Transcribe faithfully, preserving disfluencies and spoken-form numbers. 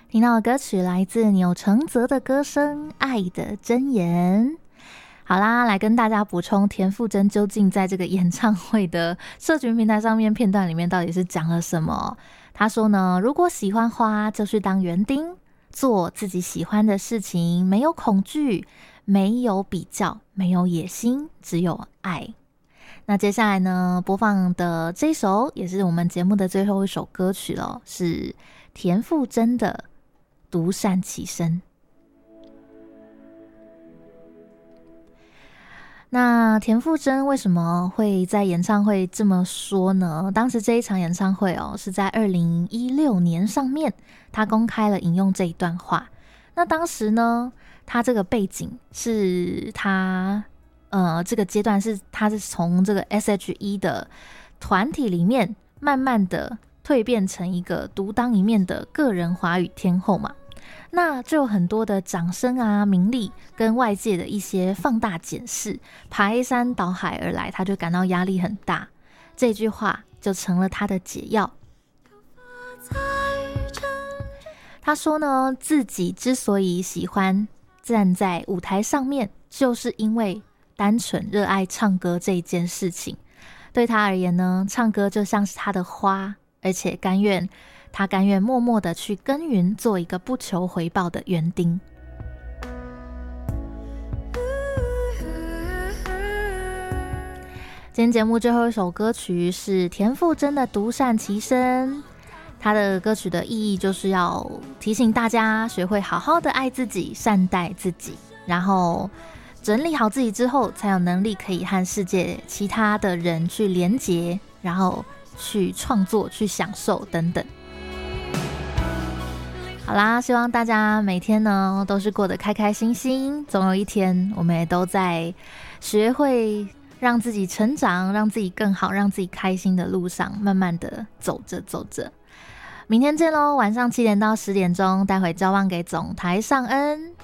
听到的歌曲来自钮承泽的歌声《爱的箴言》。好啦，来跟大家补充田馥甄究竟在这个演唱会的社群平台上面片段里面到底是讲了什么。他说呢，如果喜欢花就去当园丁，做自己喜欢的事情，没有恐惧，没有比较，没有野心，只有爱。那接下来呢，播放的这首也是我们节目的最后一首歌曲了，是田馥甄的独善其身。那田馥甄为什么会在演唱会这么说呢？当时这一场演唱会哦，是在二零一六年上面，他公开了引用这一段话。那当时呢，他这个背景是他呃这个阶段是他是从这个 S H E 的团体里面慢慢的蜕变成一个独当一面的个人华语天后嘛。那就有很多的掌声啊、名利跟外界的一些放大检视，排山倒海而来，他就感到压力很大。这句话就成了他的解药。他说呢，自己之所以喜欢站在舞台上面，就是因为单纯热爱唱歌这一件事情。对他而言呢，唱歌就像是他的花，而且甘愿他甘愿默默的去耕耘，做一个不求回报的园丁。今天节目最后一首歌曲是田馥甄的《独善其身》，他的歌曲的意义就是要提醒大家学会好好的爱自己，善待自己，然后整理好自己之后，才有能力可以和世界其他的人去连结，然后去创作、去享受等等。好啦，希望大家每天呢都是过得开开心心，总有一天我们也都在学会让自己成长，让自己更好，让自己开心的路上慢慢的走着走着。明天见咯，晚上七点到十点钟，待会交棒给总台尚恩。